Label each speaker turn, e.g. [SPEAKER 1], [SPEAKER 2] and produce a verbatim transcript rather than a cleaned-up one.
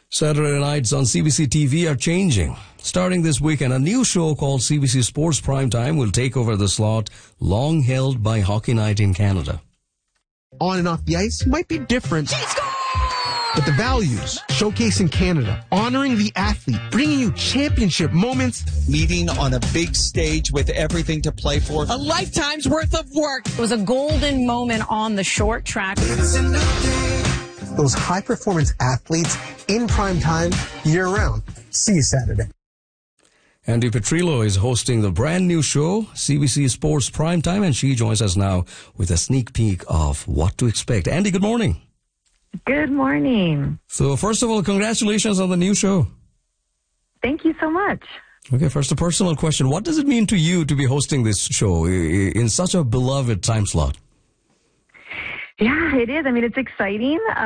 [SPEAKER 1] Saturday nights on C B C T V are changing. Starting this weekend, a new show called C B C Sports Primetime will take over the slot long held by Hockey Night in Canada.
[SPEAKER 2] On and off the ice might be different, but the values showcasing Canada, honoring the athlete, bringing you championship moments,
[SPEAKER 3] meeting on a big stage with everything to play for.
[SPEAKER 4] A lifetime's worth of work.
[SPEAKER 5] It was a golden moment on the short track.
[SPEAKER 2] Those high-performance athletes in prime time year-round. See you Saturday.
[SPEAKER 1] Andy Petrillo is hosting the brand new show, C B C Sports Primetime, and she joins us now with a sneak peek of what to expect. Andy, good morning.
[SPEAKER 6] Good morning.
[SPEAKER 1] So first of all, congratulations on the new show.
[SPEAKER 6] Thank you so much.
[SPEAKER 1] Okay, first a personal question. What does it mean to you to be hosting this show in such a beloved time slot?
[SPEAKER 6] Yeah, it is. I mean, it's exciting.